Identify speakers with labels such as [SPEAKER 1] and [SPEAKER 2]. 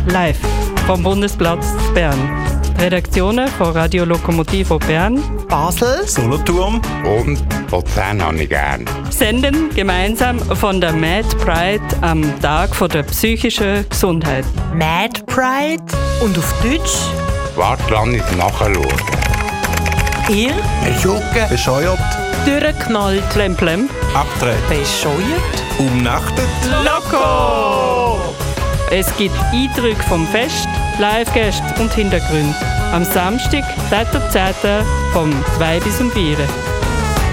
[SPEAKER 1] live vom Bundesplatz Bern. Die Redaktionen von Radio Lokomotivo Bern,
[SPEAKER 2] Basel,
[SPEAKER 3] Solothurn
[SPEAKER 4] und Luzern habe ich gern.
[SPEAKER 1] senden gemeinsam von der Mad Pride am Tag von der psychischen Gesundheit.
[SPEAKER 2] Mad Pride und auf Deutsch
[SPEAKER 4] Warte, lass ich nachschauen.
[SPEAKER 2] ihr
[SPEAKER 4] Schucke.
[SPEAKER 3] bescheuert,
[SPEAKER 2] durchgeknallt,
[SPEAKER 1] Plemplem.
[SPEAKER 3] abgedreht,
[SPEAKER 2] bescheuert,
[SPEAKER 3] umnachtet.
[SPEAKER 1] Loco! Es gibt Eindrücke vom Fest, Live-Gäste und Hintergründe. Am Samstag, 3.10. vom 2 bis um 4.